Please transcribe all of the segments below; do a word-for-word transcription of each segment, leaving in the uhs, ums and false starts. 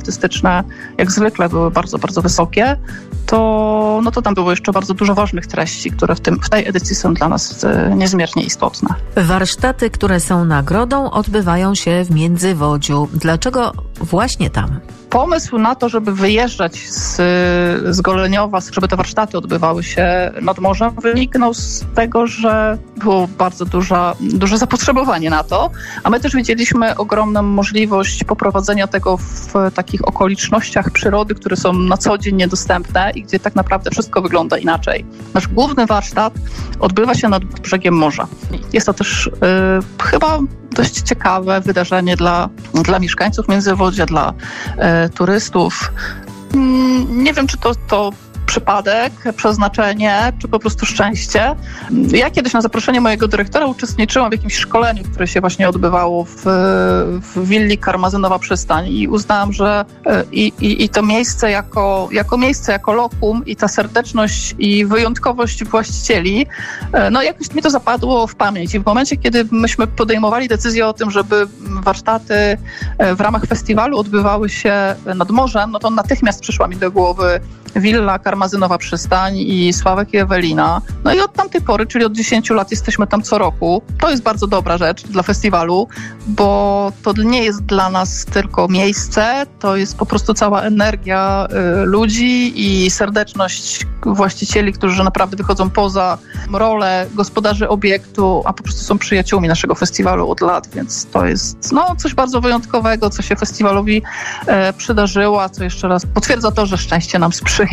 artystyczne jak zwykle były bardzo, bardzo wysokie, to, no to tam było jeszcze bardzo dużo ważnych treści, które w, tym, w tej edycji są dla nas niezmiernie istotne. Warsztaty, które są nagrodą, odbywają się w Międzywodziu. Dlaczego właśnie tam? Pomysł na to, żeby wyjeżdżać z, z Goleniowa, żeby te warsztaty odbywały się nad morzem, wyniknął z tego, że było bardzo duża, duże zapotrzebowanie na to, a my też widzieliśmy ogromną możliwość poprowadzenia tego w takich okolicznościach przyrody, które są na co dzień niedostępne i gdzie tak naprawdę wszystko wygląda inaczej. Nasz główny warsztat odbywa się nad brzegiem morza. Jest to też yy, chyba dość ciekawe wydarzenie dla, dla mieszkańców Międzywodzia, dla e, turystów. Mm, nie wiem, czy to, to przypadek, przeznaczenie, czy po prostu szczęście. Ja kiedyś na zaproszenie mojego dyrektora uczestniczyłam w jakimś szkoleniu, które się właśnie odbywało w, w willi Karmazynowa Przystań i uznałam, że i, i, i to miejsce jako, jako miejsce, jako lokum i ta serdeczność i wyjątkowość właścicieli, no jakoś mi to zapadło w pamięć. I w momencie, kiedy myśmy podejmowali decyzję o tym, żeby warsztaty w ramach festiwalu odbywały się nad morzem, no to natychmiast przyszła mi do głowy willa Karmazynowa Przystań i Sławek i Ewelina. No i od tamtej pory, czyli od dziesięciu lat jesteśmy tam co roku. To jest bardzo dobra rzecz dla festiwalu, bo to nie jest dla nas tylko miejsce, to jest po prostu cała energia y, ludzi i serdeczność właścicieli, którzy naprawdę wychodzą poza rolę gospodarzy obiektu, a po prostu są przyjaciółmi naszego festiwalu od lat, więc to jest no, coś bardzo wyjątkowego, co się festiwalowi e, przydarzyło, a co jeszcze raz potwierdza to, że szczęście nam sprzyja.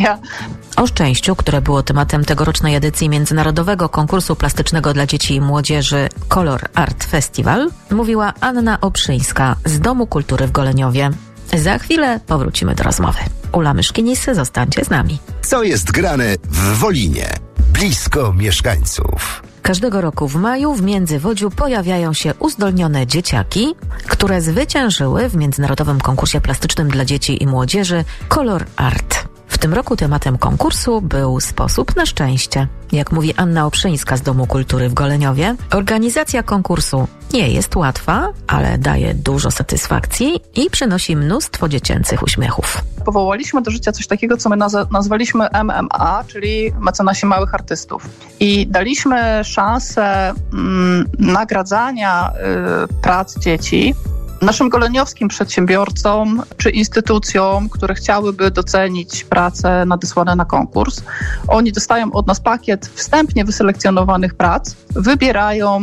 O szczęściu, które było tematem tegorocznej edycji Międzynarodowego Konkursu Plastycznego dla Dzieci i Młodzieży Color Art Festival, mówiła Anna Oprzyńska z Domu Kultury w Goleniowie. Za chwilę powrócimy do rozmowy. Ula Myszkinis, zostańcie z nami. Co jest grane w Wolinie? Blisko mieszkańców. Każdego roku w maju w Międzywodziu pojawiają się uzdolnione dzieciaki, które zwyciężyły w Międzynarodowym Konkursie Plastycznym dla Dzieci i Młodzieży Color Art. W tym roku tematem konkursu był sposób na szczęście. Jak mówi Anna Oprzyńska z Domu Kultury w Goleniowie, organizacja konkursu nie jest łatwa, ale daje dużo satysfakcji i przynosi mnóstwo dziecięcych uśmiechów. Powołaliśmy do życia coś takiego, co my naz- nazwaliśmy M M A, czyli mecenasi małych artystów. I daliśmy szansę mm, nagradzania y, prac dzieci naszym goleniowskim przedsiębiorcom czy instytucjom, które chciałyby docenić prace nadesłane na konkurs. Oni dostają od nas pakiet wstępnie wyselekcjonowanych prac, wybierają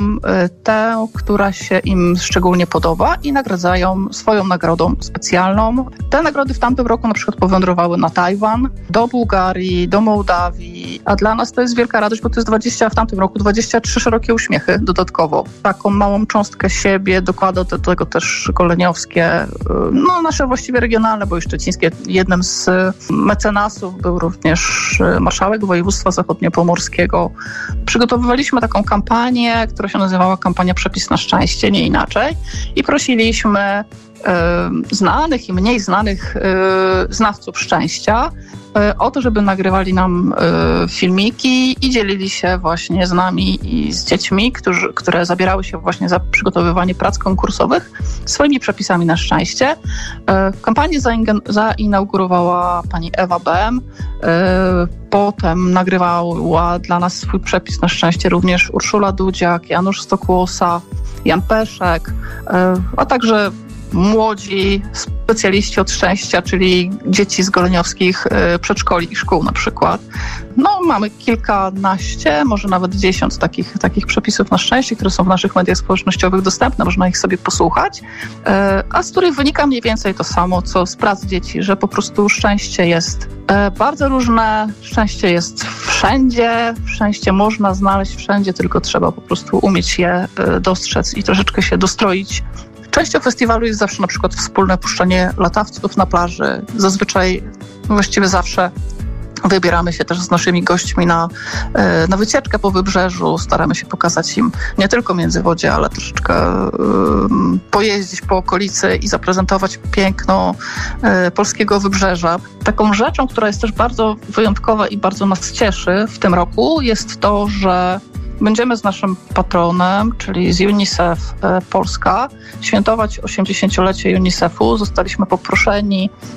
tę, która się im szczególnie podoba i nagradzają swoją nagrodą specjalną. Te nagrody w tamtym roku na przykład powędrowały na Tajwan, do Bułgarii, do Mołdawii, a dla nas to jest wielka radość, bo to jest dwadzieścia, w tamtym roku dwadzieścia trzy szerokie uśmiechy dodatkowo. Taką małą cząstkę siebie dokłada do tego też goleniowskie, no nasze właściwie regionalne, bo i szczecińskie. Jednym z mecenasów był również marszałek województwa zachodniopomorskiego. Przygotowywaliśmy taką kampanię, która się nazywała kampania Przepis na szczęście, nie inaczej. I prosiliśmy y, znanych i mniej znanych y, znawców szczęścia y, o to, żeby nagrywali nam y, filmiki i dzielili się właśnie z nami i z dziećmi, którzy, które zabierały się właśnie za przygotowywanie prac konkursowych swoimi przepisami na szczęście. Y, kampanię zaing- zainaugurowała pani Ewa Bem. Y, Potem nagrywała dla nas swój przepis na szczęście również Urszula Dudziak, Janusz Stokłosa, Jan Peszek, a także młodzi specjaliści od szczęścia, czyli dzieci z goleniowskich przedszkoli i szkół na przykład. No, mamy kilkanaście, może nawet dziesiąt takich, takich przepisów na szczęście, które są w naszych mediach społecznościowych dostępne, można ich sobie posłuchać, a z których wynika mniej więcej to samo, co z prac dzieci, że po prostu szczęście jest bardzo różne, szczęście jest wszędzie, szczęście można znaleźć wszędzie, tylko trzeba po prostu umieć je dostrzec i troszeczkę się dostroić. Częścią festiwalu jest zawsze na przykład wspólne puszczanie latawców na plaży. Zazwyczaj, właściwie zawsze wybieramy się też z naszymi gośćmi na, na wycieczkę po wybrzeżu. Staramy się pokazać im nie tylko Międzywodzie, ale troszeczkę um, pojeździć po okolicy i zaprezentować piękno um, polskiego wybrzeża. Taką rzeczą, która jest też bardzo wyjątkowa i bardzo nas cieszy w tym roku, jest to, że będziemy z naszym patronem, czyli z UNICEF Polska, świętować osiemdziesięciolecie UNICEF-u. Zostaliśmy poproszeni